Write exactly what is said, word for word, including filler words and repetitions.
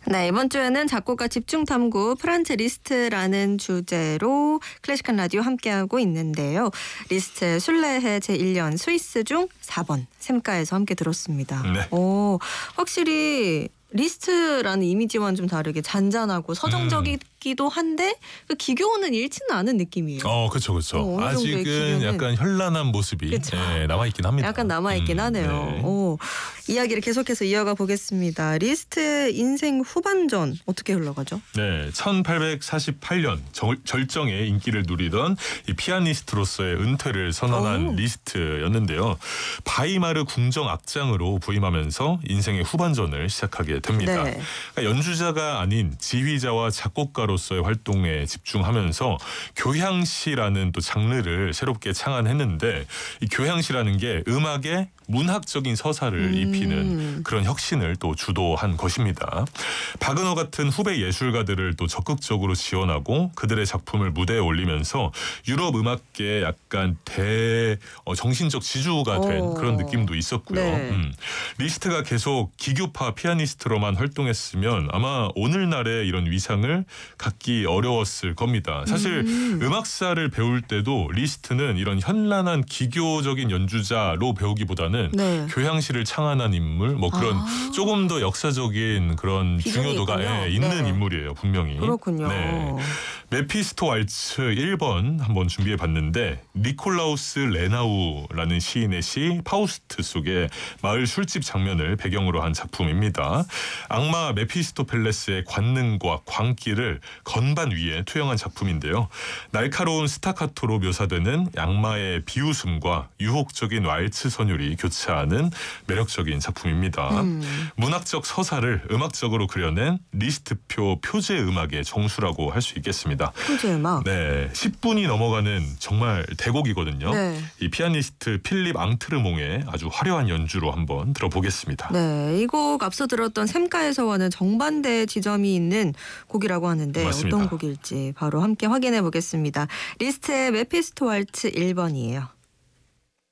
네, 이번 주에는 작곡가 집중탐구 프란츠 리스트라는 주제로 클래식한 라디오 함께하고 있는데요. 리스트의 순례해 제일 년 스위스 중 사 번 샘가에서 함께 들었습니다. 네. 오, 확실히 리스트라는 이미지와는 좀 다르게 잔잔하고 서정적이기도 한데 그 기교는 잃지는 않은 느낌이에요. 어, 그렇죠, 그렇죠. 어, 어느 정도의 아직은 기교는- 약간 현란한 모습이 예, 남아있긴 합니다. 약간 남아있긴 음, 하네요. 네. 오, 이야기를 계속해서 이어가 보겠습니다. 리스트의 인생 후반전 어떻게 흘러가죠? 네, 천팔백사십팔 년 절, 절정의 인기를 누리던 이 피아니스트로서의 은퇴를 선언한 오. 리스트였는데요. 바이마르 궁정 악장으로 부임하면서 인생의 후반전을 시작하게 됩니다. 네. 그러니까 연주자가 아닌 지휘자와 작곡가로서의 활동에 집중하면서 교향시라는 또 장르를 새롭게 창안했는데, 이 교향시라는 게 음악에 문학적인 서사를 음. 입히는 그런 혁신을 또 주도한 것입니다. 바그너 같은 후배 예술가들을 또 적극적으로 지원하고 그들의 작품을 무대에 올리면서 유럽 음악계의 약간 대 어, 정신적 지주가 된 오. 그런 느낌도 있었고요. 네. 음. 리스트가 계속 기교파 피아니스트로만 활동했으면 아마 오늘날의 이런 위상을 갖기 어려웠을 겁니다. 사실 음. 음악사를 배울 때도 리스트는 이런 현란한 기교적인 연주자로 배우기보다는 네. 교향시를 창안한 인물, 뭐 그런 아. 조금 더 역사적인 그런 비중이 중요도가 있군요. 예, 있는 네. 인물이에요, 분명히. 그렇군요. 네. 메피스토 왈츠 일 번 한번 준비해 봤는데, 니콜라우스 레나우라는 시인의 시 파우스트 속의 마을 술집 장면을 배경으로 한 작품입니다. 악마 메피스토펠레스의 관능과 광기를 건반 위에 투영한 작품인데요. 날카로운 스타카토로 묘사되는 악마의 비웃음과 유혹적인 왈츠 선율이 교차하는 매력적인 작품입니다. 음. 문학적 서사를 음악적으로 그려낸 리스트표 표제 음악의 정수라고 할 수 있겠습니다. 표제 음악. 네, 십 분이 넘어가는 정말 대곡이거든요. 네. 이 피아니스트 필립 앙트르몽의 아주 화려한 연주로 한번 들어보겠습니다. 네, 이 곡 앞서 들었던 샘가에서와는 정반대의 지점이 있는 곡이라고 하는데 맞습니다. 어떤 곡일지 바로 함께 확인해 보겠습니다. 리스트의 메피스토 왈츠 일 번이에요.